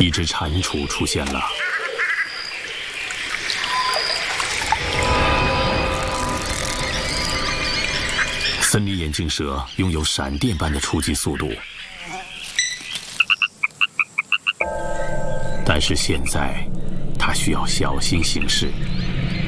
一只蟾蜍出现了。森林眼镜蛇拥有闪电般的出击速度，但是现在它需要小心行事，